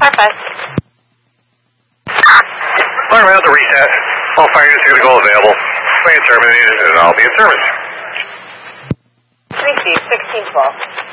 Fire round to reset. All fire units are going to go available. Plan terminated, and I'll be in service. 3G, 1612.